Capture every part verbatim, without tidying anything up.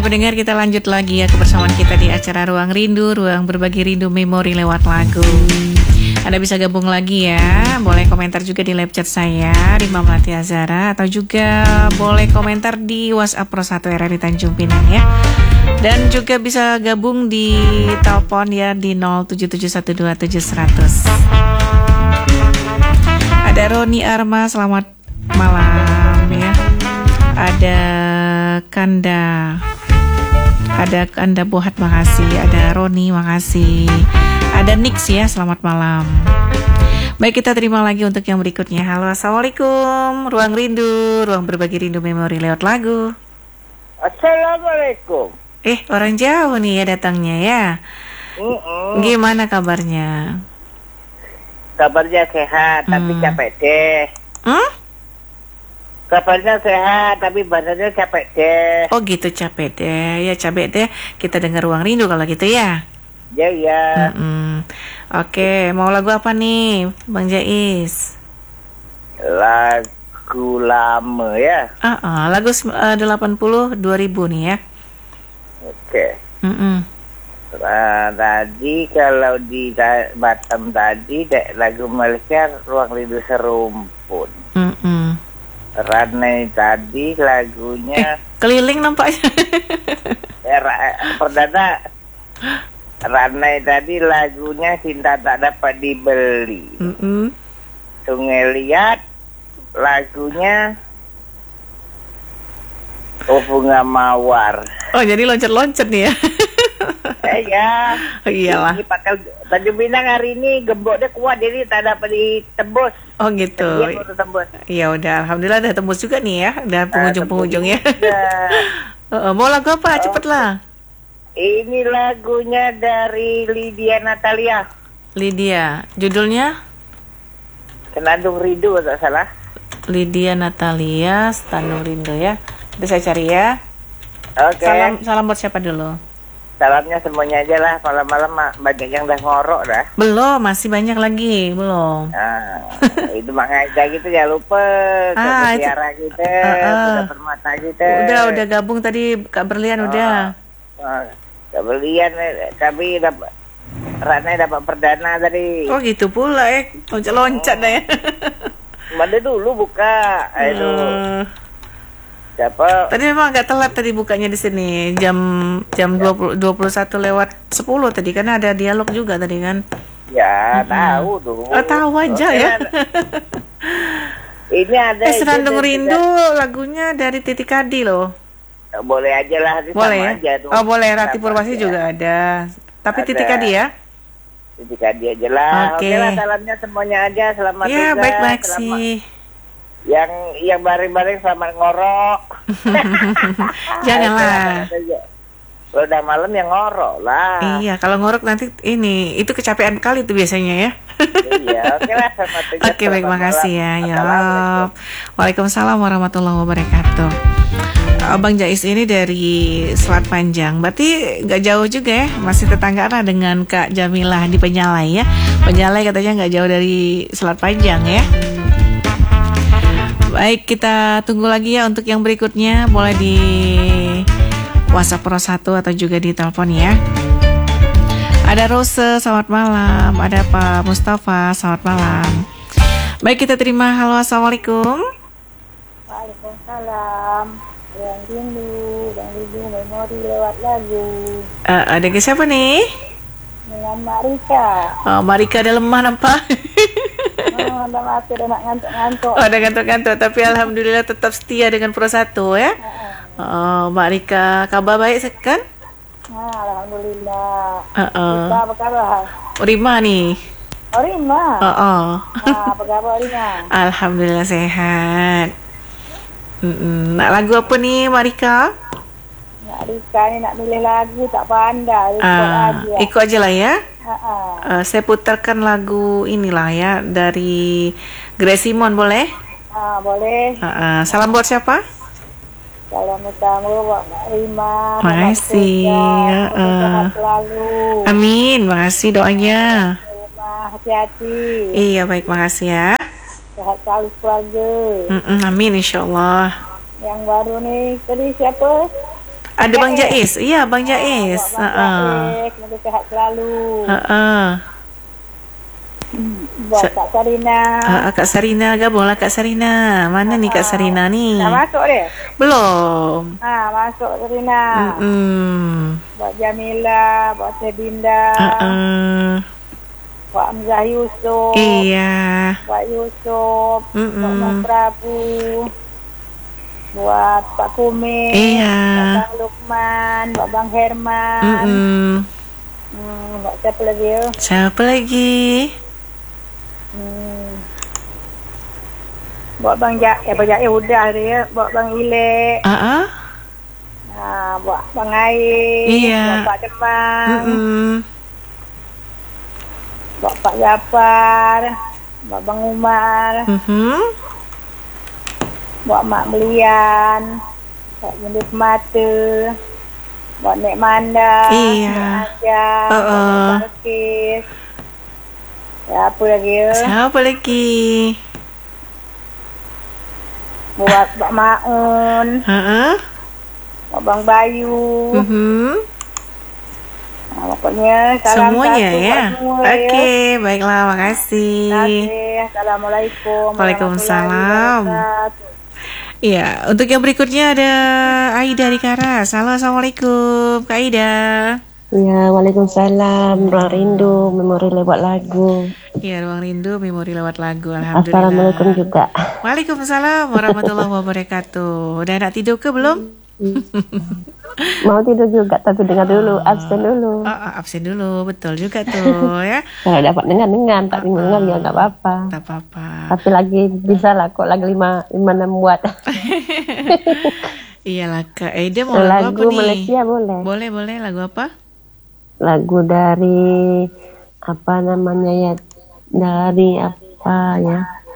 Ya pendengar, kita lanjut lagi ya kebersamaan kita di acara Ruang Rindu, Ruang Berbagi Rindu Memori lewat lagu. Anda bisa gabung lagi ya, boleh komentar juga di live chat saya, Rima Melati Azara, atau juga boleh komentar di WhatsApp Pro satu R R I Tanjung Pinang ya. Dan juga bisa gabung di telepon ya di nol tujuh tujuh satu dua tujuh seratus. Ada Roni Arma, selamat malam ya. Ada Kanda, ada Kanda Bohat, makasih. Ada Roni, makasih. Ada Nix ya, selamat malam. Baik, kita terima lagi untuk yang berikutnya. Halo, assalamualaikum. Ruang Rindu, Ruang Berbagi Rindu Memori lewat lagu. Assalamualaikum. Eh, orang jauh nih ya datangnya ya. Mm-mm. Gimana kabarnya? Kabarnya sehat, Hmm. tapi capek deh. Hmm? Kabarnya sehat, tapi badannya capek deh. Oh gitu, capek deh. Ya capek deh. Kita dengar Ruang Rindu kalau gitu ya. Ya ya. Mm-mm. Oke, mau lagu apa nih, Bang Jais? Lagu lama ya. Ah, ah, lagu uh, delapan puluh dua ribu nih ya. Oke. Mm-mm. Nah, tadi kalau di ta- Batam tadi de- lagu Malaysia Ruang Rindu Serumpun. Mm-mm. Ranai tadi lagunya Eh, keliling nampaknya. eh, ra- perdana. Ranai tadi lagunya Cinta Tak Dapat Dibeli. Mm-mm. Sungai Liat lagunya Oh Bunga Mawar. Oh, jadi loncat-loncat nih ya. Eh ya. Oh, iyalah. Ini pakai Tanjung Pinang hari ini gemboknya kuat, jadi tak dapat ditembus. Oh gitu. Dia baru tembus. Ya udah, alhamdulillah udah tembus juga nih ya, dan pengunjung-pengunjung ya. Uh, mau lagu apa? Cepet lah. Ini lagunya dari Lydia Natalia. Lydia, judulnya? Senandung Rindu tak salah. Lydia Natalia, Senandung Rindu ya. Bisa saya cari ya. Oke. Salam, salam buat siapa dulu? Salamnya semuanya aja lah. Malam-malam banyak yang dah ngorok dah. Belum, masih banyak lagi, belum. Nah, itu makanya gitu ya lupa. Ah, Ke itu- Tiara kita, Uh, uh. udah permata kita. Udah, udah gabung tadi Kak Berlian udah. Oh, Kebelian kami dapat Ratna dapat perdana tadi. Oh gitu pula eh, loncat-loncat dah ya. Mana dulu buka. Aduh. Eh, Siapa? Tadi memang agak telat tadi bukanya di sini, jam jam dua puluh dua puluh satu lewat sepuluh tadi, karena ada dialog juga tadi kan. Ya, tahu tuh. Oh, tahu aja Oke, ya. ada. Ini ada Eh, Senandung itu dan Rindu juga- lagunya dari Titi Kadi loh. Boleh aja lah, sama Boleh ya? aja tuh. Oh boleh, Rati Sama Purwasi aja. juga ada. Tapi Ada. Titi Kadi ya? Titi Kadi aja lah. Oke. Oke lah, salamnya semuanya aja. Selamat Ya tugas, baik-baik selamat- sih. Yang yang bareng-bareng selamat ngorok. Janganlah. Kalau udah malam ya ngorok lah. Iya, kalau ngorok nanti ini itu kecapean kali tuh biasanya ya. Iya, oke lah selamat tugas. Oke, baik, selamat makasih ya. malam. Ya. Assalamualaikum. Waalaikumsalam warahmatullahi wabarakatuh. Abang Jais ini dari Selat Panjang, berarti nggak jauh juga ya, masih tetanggaan lah dengan Kak Jamilah di Penyalai ya. Penyalai katanya nggak jauh dari Selat Panjang ya. Baik, kita tunggu lagi ya untuk yang berikutnya, boleh di WhatsApp Pro satu atau juga di telepon ya. Ada Rose, selamat malam. Ada Pak Mustafa, selamat malam. Baik, kita terima. Halo, assalamualaikum. Waalaikumsalam. Ruang Rindu, Ruang Rindu Memori lewat lagu Eh, ada ke siapa nih? dengan Mak Rika. Oh, Marika ada lemah nampak. Oh, udah mati, udah nak ngantuk-ngantuk. Oh, ada ngantuk-ngantuk, tapi alhamdulillah tetap setia dengan Pro satu ya. Oh, Mbak Rika, kabar baik kan? Nah, alhamdulillah. Uh -uh. Rika, apa kabar? Rima nih. Oh, Rima. Oh, oh. Nah, apa kabar Rima? Alhamdulillah sehat. Mm-mm. Nak lagu apa nih, Mbak Rika? Mak Rika ni nak milih lagu tak pandai. Ikut Ah, aja. ikut aja lah ya. Ha -ha. Uh, saya putarkan lagu inilah ya dari Grace Simon, boleh? Ah, boleh. Uh, uh, salam buat siapa? Salam utama buat Mak Rima. Makasih, ya, uh. Sehat selalu. Amin, makasih doanya. Rima, hati-hati. Iya baik, makasih ya. Sehat selalu keluarga. Mm-mm, amin, insya Allah. Yang baru nih tadi siapa? Ada Bang Jais. Iya, Bang Jais. Buat Bang Jais, semoga sehat selalu. Heeh. Buat Kak Sarina. Uh, Kak Sarina, gabunglah Kak Sarina. Mana nih Kak Sarina nih? Dah masuk dia? Belum. Ha, masuk Sarina. Mm-mm. Buat Jamila, buat Sebinda. Uh-uh. Buat Hamzah Yusuf. Iya. Buat Yusuf. Mm-mm. Buat Mas Prabu. Buat Pak Kumis. Iya. Buat Bang Lukman. Buat Bang Herman. Mm-mm. Hmm, buat siapa lagi ya? Siapa lagi? Hmm. Buat Bang Jak, eh Bang Jak eh udah dia. Buat Bang Ile. Uh-uh. Ha, buat Bang Air. Iya. Buat Pak Demang. Mm-mm. Buat Pak Jafar. Buat Bang Umar. Mhm. Buat Mak Belian. Buat Yundus Mata. Buat Nek Manda. Iya. Nek Ajak. Uh-uh. Buat Balkis. Ya, apa lagi ya? Siapa lagi? Buat Pak Maun. Uh-uh. Buat Bang Bayu. Mhm. Nah, pokoknya salam Semuanya satu ya. buat semua Oke, ya. baiklah, makasih. Terima kasih. Assalamualaikum. Waalaikumsalam. warahmatullahi wabarakatuh. Iya, untuk yang berikutnya ada Aida di Karas. Halo, assalamualaikum, Kak Aida. Ya, waalaikumsalam. Ruang rindu, memori lewat lagu. Iya, ruang rindu, memori lewat lagu. Alhamdulillah. Assalamualaikum juga. Waalaikumsalam warahmatullahi wabarakatuh. Udah nak tidur ke belum? Mau tidur juga, tapi dengar dulu, absen dulu. Oh, oh, absen dulu, betul juga tuh ya. Kalau dapat dengar-dengar, tak dengar ya nggak apa-apa. Tak apa-apa. Tapi lagi bisa lah, kok lagi lima, lima enam buat. Iyalah, Kak Aida mau lagu, Lagu apa nih? Malaysia boleh. Boleh, boleh. Lagu apa? Lagu dari apa namanya ya? Dari apa ya?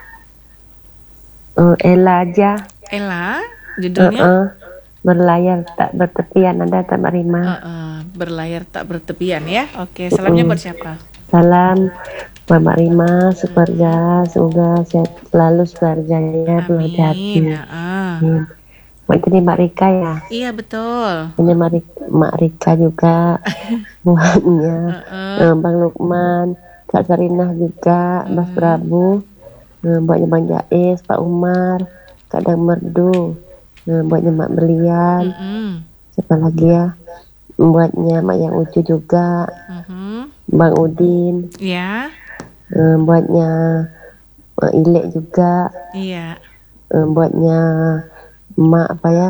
Uh, Ella aja. Ella, judulnya? Uh-uh. Berlayar tak bertepian, ada tak Marima. Uh, uh, berlayar tak bertepian ya. Oke, salamnya buat siapa? Salam buat Mak Rima, sekerja, semoga sehat selalu sekerjanya, penuh hati. Amin. Uh. Hmm. Mak ini Mak Rika ya. Iya betul. Ini Mak Rika, Mak Rika juga, buatnya. Uh-uh. Eh, Bang Lukman, Kak Sarinah juga, Mas Hmm. Prabu, eh, buatnya Bang Jais, Pak Umar, Kak Dang Merdu, eh, buatnya Mak Belian. Mm-mm. Siapa lagi ya? Buatnya Mak Yang Ucu juga, Mhm. Bang Udin, Ya, eh, buatnya Mak Ilek juga, iya. eh, buatnya Mak apa ya?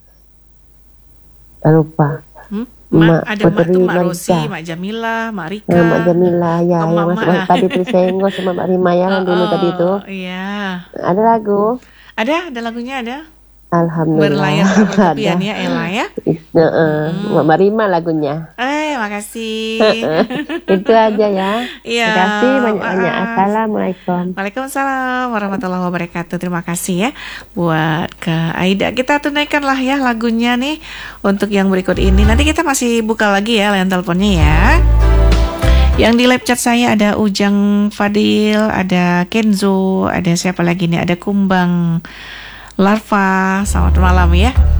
Tak lupa. Hmm? Mak, Mak ada Mak Putri tuh Mak Rosi, Marisa. Mak Jamila, Mak Rika. Eh, Mak Jamila ya, Oh, yang Mak- masuk Mak. tadi Trisengo sama Mak Rima ya, yang dulu Oh, tadi itu. Iya. Ada lagu? Ada, ada lagunya ada. Alhamdulillah. Berlayar tak bertepian Ada. ya, Ella ya. Heeh, Mak Marima lagunya. Eh, makasih. Itu aja ya. Iya. Terima kasih banyak-banyak. maaf. Assalamualaikum. Waalaikumsalam warahmatullahi wabarakatuh. Terima kasih ya buat Kak Aida. Kita tunaikanlah ya lagunya nih untuk yang berikut ini. Nanti kita masih buka lagi ya line teleponnya ya. Yang di live chat saya ada Ujang Fadil, ada Kenzo, ada siapa lagi nih? Ada Kumbang Larva. Selamat malam ya.